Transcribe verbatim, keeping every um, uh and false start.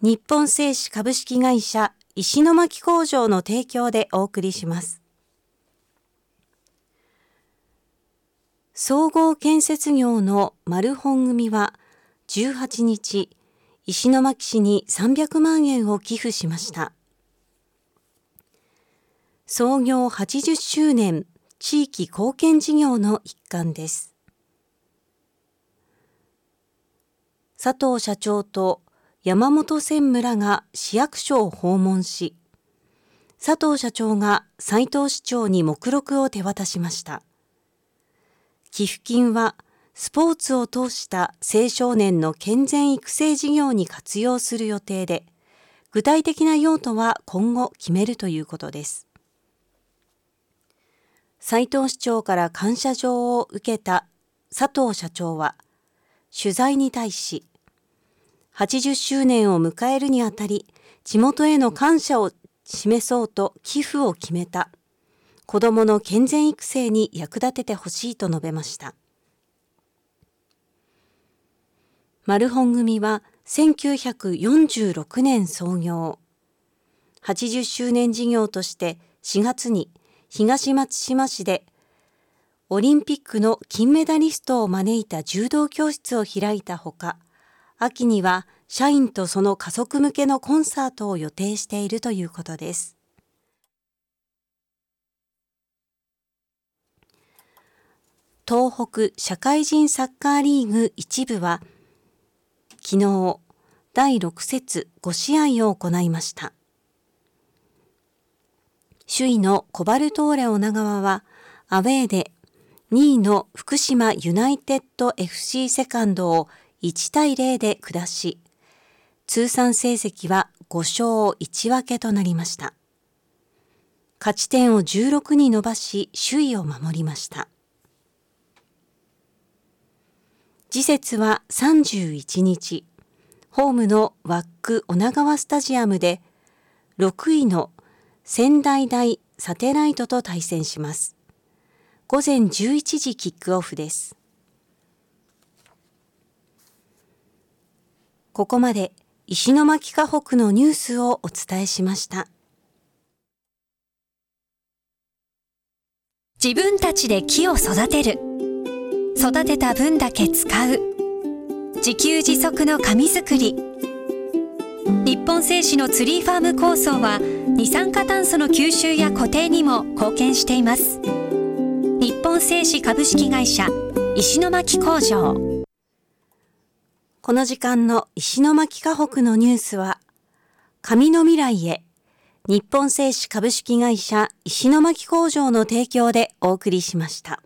日本製紙株式会社石巻工場の提供でお送りします。総合建設業のマルホン組はじゅうはちにち、石巻市にさんびゃくまんえんを寄付しました。創業はちじゅっしゅうねん地域貢献事業の一環です。佐藤社長と山本専務らが市役所を訪問し、佐藤社長が斉藤市長に目録を手渡しました。寄付金はスポーツを通した青少年の健全育成事業に活用する予定で、具体的な用途は今後決めるということです。斉藤市長から感謝状を受けた佐藤社長は、取材に対し、はちじゅっしゅうねんを迎えるにあたり、地元への感謝を示そうと寄付を決めた。子どもの健全育成に役立ててほしいと述べました。マルホン組はせんきゅうひゃくよんじゅうろくねん創業。はちじゅっしゅうねん事業としてしがつに東松島市でオリンピックの金メダリストを招いた柔道教室を開いたほか、秋には社員とその家族向けのコンサートを予定しているということです。東北社会人サッカーリーグ一部は、昨日、だいろく節ごしあいを行いました。首位のコバルトーレ女川は、アウェーでにいの福島ユナイテッド エフシー セカンドをいちたいゼロで下し、通算成績はごしょういちわけとなりました。勝ち点をじゅうろくに伸ばし、首位を守りました。次節はさんじゅういちにち、ホームのワック女川スタジアムで、ろくいの仙台大サテライトと対戦します。ごぜんじゅういちじキックオフです。ここまで石巻河北のニュースをお伝えしました。 自分たちで木を育てる。育てた分だけ使う。自給自足の紙作り。日本製紙のツリーファーム構想は二酸化炭素の吸収や固定にも貢献しています。日本製紙株式会社石巻工場。 この時間の石巻河北のニュースは、紙の未来へ、日本製紙株式会社石巻工場の提供でお送りしました。